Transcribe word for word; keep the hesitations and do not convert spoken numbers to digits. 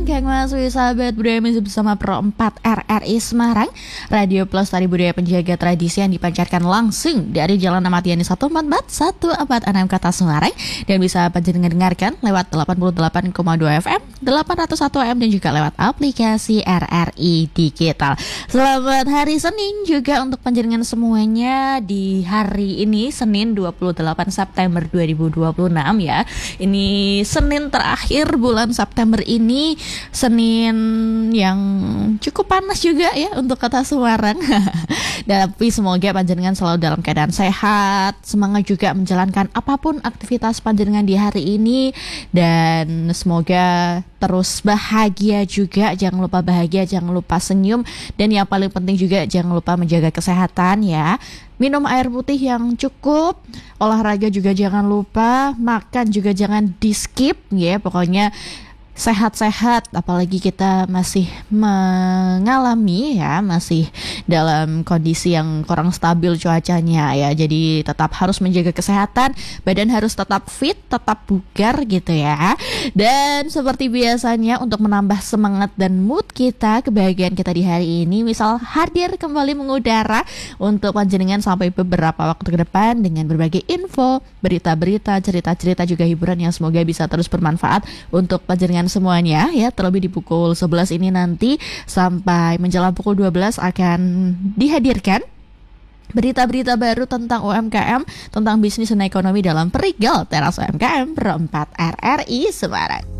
Kang Mas sahabat budaya masih bersama Pro empat R R I Semarang, Radio Pelestari Budaya Penjaga Tradisi yang dipancarkan langsung dari Jalan Ahmad Yani seratus empat puluh empat seratus empat puluh enam Kota Semarang, dan bisa panjenengan dengarkan lewat delapan puluh delapan koma dua F M, delapan nol satu A M, dan juga lewat aplikasi R R I Digital. Selamat hari Senin juga untuk panjenengan semuanya di hari ini, Senin dua puluh delapan September dua ribu dua puluh enam ya. Ini Senin terakhir bulan September ini, Senin yang cukup panas juga ya untuk Kota Semarang. Tapi semoga panjenengan selalu dalam keadaan sehat, semangat juga menjalankan apapun aktivitas panjenengan di hari ini, dan semoga terus bahagia juga. Jangan lupa bahagia, jangan lupa senyum, dan yang paling penting juga jangan lupa menjaga kesehatan ya. Minum air putih yang cukup, olahraga juga jangan lupa, makan juga jangan di skip ya. Pokoknya sehat-sehat, apalagi kita masih mengalami ya, masih dalam kondisi yang kurang stabil cuacanya ya. Jadi tetap harus menjaga kesehatan, badan harus tetap fit, tetap bugar gitu ya. Dan seperti biasanya untuk menambah semangat dan mood kita, kebahagiaan kita di hari ini, misal hadir kembali mengudara untuk panjenengan sampai beberapa waktu ke depan dengan berbagai info, berita-berita, cerita-cerita, juga hiburan yang semoga bisa terus bermanfaat untuk panjenengan semuanya ya. Terlebih di pukul sebelas ini nanti sampai menjelang pukul dua belas akan dihadirkan berita-berita baru tentang U M K M, tentang bisnis dan ekonomi dalam Perigal Teras U M K M Pro empat R R I Semarang.